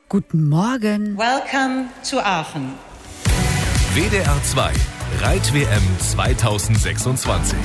Guten Morgen. Welcome to Aachen. WDR 2 Reit-WM 2026.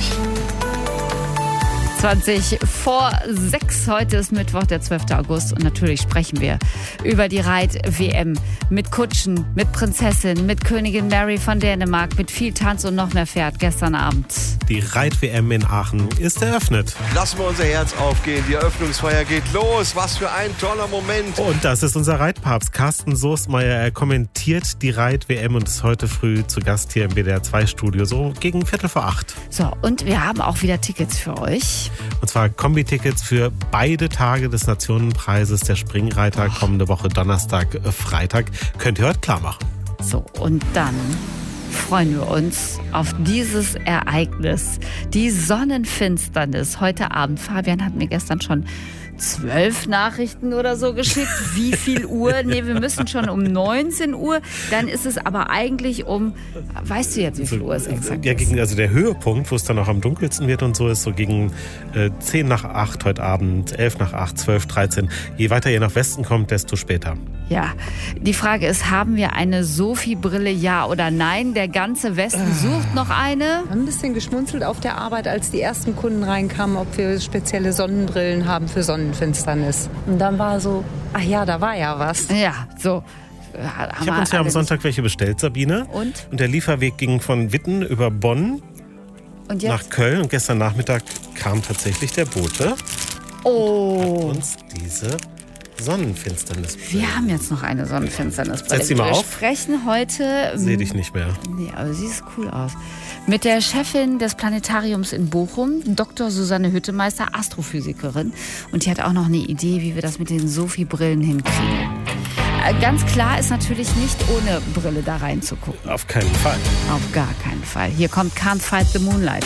20 vor 6. Heute ist Mittwoch, der 12. August. Und natürlich sprechen wir über die Reit-WM mit Kutschen, mit Prinzessin, mit Königin Mary von Dänemark, mit viel Tanz und noch mehr Pferd gestern Abend. Die Reit-WM in Aachen ist eröffnet. Lassen wir unser Herz aufgehen. Die Eröffnungsfeier geht los. Was für ein toller Moment. Und das ist unser Reitpapst Carsten Soestmeier. Er kommentiert die Reit-WM und ist heute früh zu Gast hier im WDR 2 Studio, so gegen 7:45. So, und wir haben auch wieder Tickets für euch. Und zwar Kombi-Tickets für beide Tage des Nationenpreises der Springreiter kommende Woche Donnerstag, Freitag. Könnt ihr heute klar machen. So, und dann freuen wir uns auf dieses Ereignis, die Sonnenfinsternis heute Abend. Fabian hat mir gestern schon 12 Nachrichten oder so geschickt. Wie viel Uhr? Nee, wir müssen schon um 19 Uhr. Dann ist es aber eigentlich weißt du jetzt, wie viel Uhr es exakt ist? Ja, also der Höhepunkt, wo es dann auch am dunkelsten wird und so, ist so gegen 10 nach 8 heute Abend, 11 nach 8, 12, 13. Je weiter ihr nach Westen kommt, desto später. Ja, die Frage ist, haben wir eine Sophie-Brille, ja oder nein? Der ganze Westen sucht noch eine. Wir haben ein bisschen geschmunzelt auf der Arbeit, als die ersten Kunden reinkamen, ob wir spezielle Sonnenbrillen haben für Sonnenfinsternis. Und dann war so, ach ja, da war ja was. Ja, so. Ich habe uns ja am Sonntag welche bestellt, Sabine. Und? Und der Lieferweg ging von Witten über Bonn nach Köln. Und gestern Nachmittag kam tatsächlich der Bote und hat uns diese Sonnenfinsternis. Wir haben jetzt noch eine Sonnenfinsternis. Setz sie mal auf. Wir sprechen heute... Sehe dich nicht mehr. Nee, aber sie sieht cool aus. Mit der Chefin des Planetariums in Bochum, Dr. Susanne Hüttemeister, Astrophysikerin. Und die hat auch noch eine Idee, wie wir das mit den Sophie-Brillen hinkriegen. Ganz klar ist natürlich nicht ohne Brille da reinzugucken. Auf keinen Fall. Auf gar keinen Fall. Hier kommt Can't Fight the Moonlight.